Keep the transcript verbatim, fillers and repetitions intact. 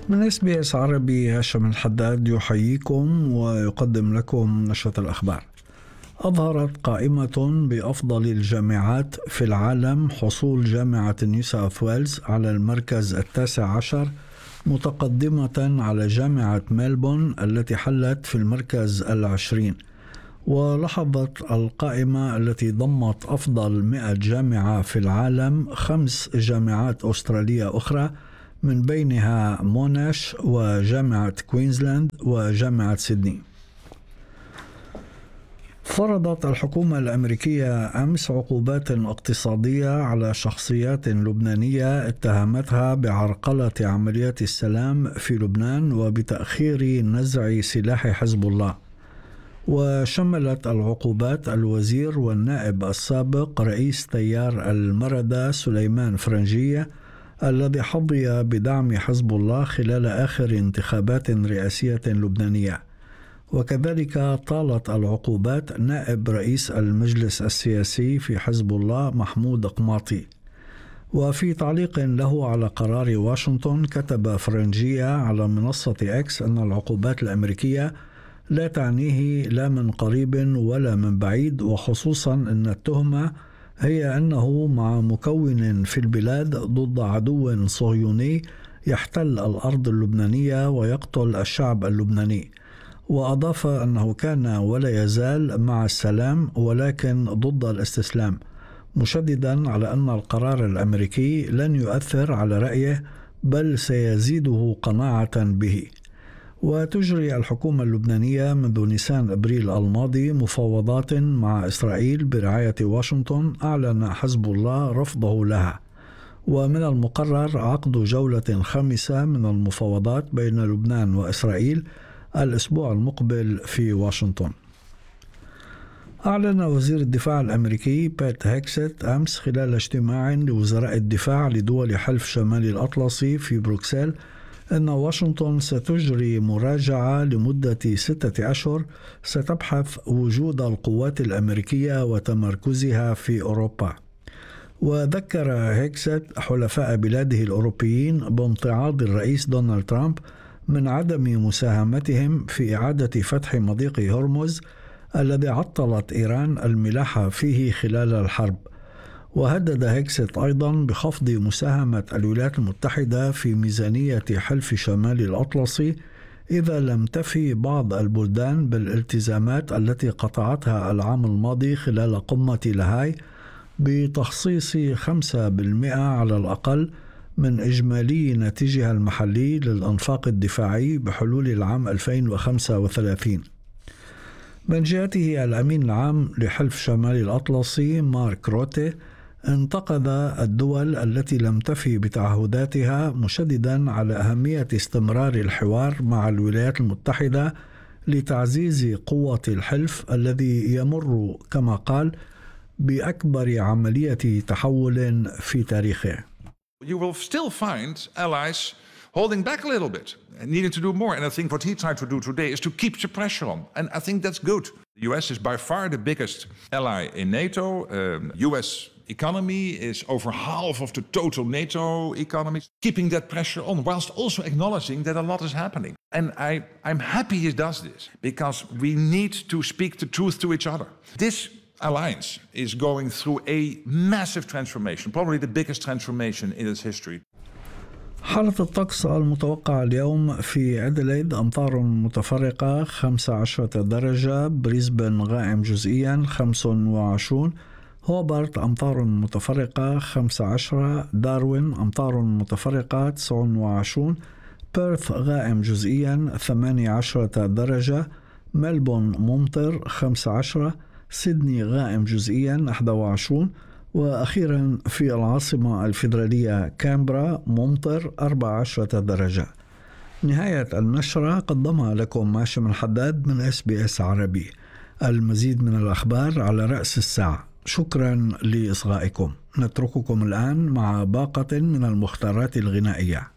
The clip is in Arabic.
من اس بي اس عربي، هاشم الحداد يحييكم ويقدم لكم نشرة الأخبار. أظهرت قائمة بأفضل الجامعات في العالم حصول جامعة نيو ساوث ويلز على المركز التاسع عشر، متقدمة على جامعة ميلبورن التي حلت في المركز العشرين. ولاحظت القائمة التي ضمت أفضل مئة جامعة في العالم خمس جامعات أسترالية أخرى، من بينها موناش وجامعة كوينزلاند وجامعة سيدني. فرضت الحكومة الأمريكية أمس عقوبات اقتصادية على شخصيات لبنانية اتهمتها بعرقلة عمليات السلام في لبنان وبتأخير نزع سلاح حزب الله. وشملت العقوبات الوزير والنائب السابق رئيس تيار المردة سليمان فرنجية، الذي حظي بدعم حزب الله خلال آخر انتخابات رئاسية لبنانية. وكذلك طالت العقوبات نائب رئيس المجلس السياسي في حزب الله محمود قماطي. وفي تعليق له على قرار واشنطن، كتب فرنجية على منصة إكس أن العقوبات الأمريكية لا تعنيه لا من قريب ولا من بعيد، وخصوصا أن التهمة هي أنه مع مكون في البلاد ضد عدو صهيوني يحتل الأرض اللبنانية ويقتل الشعب اللبناني. وأضاف أنه كان ولا يزال مع السلام ولكن ضد الاستسلام، مشددا على أن القرار الأمريكي لن يؤثر على رأيه بل سيزيده قناعة به. وتجري الحكومة اللبنانية منذ نيسان أبريل الماضي مفاوضات مع إسرائيل برعاية واشنطن، أعلن حزب الله رفضه لها. ومن المقرر عقد جولة خامسة من المفاوضات بين لبنان وإسرائيل الأسبوع المقبل في واشنطن. أعلن وزير الدفاع الأمريكي بيت هيكست أمس خلال اجتماع لوزراء الدفاع لدول حلف شمال الأطلسي في بروكسل أن واشنطن ستجري مراجعة لمدة ستة أشهر ستبحث وجود القوات الأمريكية وتمركزها في أوروبا. وذكر هيكست حلفاء بلاده الأوروبيين بامتعاض الرئيس دونالد ترامب من عدم مساهمتهم في إعادة فتح مضيق هرمز الذي عطلت إيران الملاحة فيه خلال الحرب. وهدد هيكست أيضا بخفض مساهمة الولايات المتحدة في ميزانية حلف شمال الأطلسي إذا لم تفي بعض البلدان بالالتزامات التي قطعتها العام الماضي خلال قمة لاهاي بتخصيص خمسة بالمئة على الأقل من إجمالي ناتجها المحلي للأنفاق الدفاعي بحلول العام ألفين وخمسة وثلاثين. من جهته الأمين العام لحلف شمال الأطلسي مارك روتي انتقد الدول التي لم تفي بتعهداتها، مشددا على أهمية استمرار الحوار مع الولايات المتحدة لتعزيز قوة الحلف الذي يمر كما قال بأكبر عملية تحول في تاريخه. You will still find allies holding back a little bit and needing to do more. And I think what he tried to do today is to keep the pressure on. And I think that's good. The U S is by far the biggest ally in NATO. Um, U S economy is over half of the total NATO economy. Keeping that pressure on whilst also acknowledging that a lot is happening. And I, I'm happy he does this because we need to speak the truth to each other. This alliance is going through a massive transformation, probably the biggest transformation in its history. حالة الطقس المتوقع اليوم في أديلايد أمطار متفرقة خمسة عشر درجة، بريسبن غائم جزئيا خمسة وعشرين، هوبارت أمطار متفرقة خمسة عشر، داروين أمطار متفرقة تسعة وعشرين، بيرث غائم جزئيا ثمانية عشر درجة، ملبون ممطر خمسة عشر، سيدني غائم جزئيا أحد وعشرين، وأخيرا في العاصمة الفيدرالية كامبرا ممطر أربعة عشر درجة. نهاية النشرة قدمها لكم هاشم الحداد من اس بي اس عربي. المزيد من الأخبار على رأس الساعة. شكرا لإصغائكم. نترككم الآن مع باقة من المختارات الغنائية.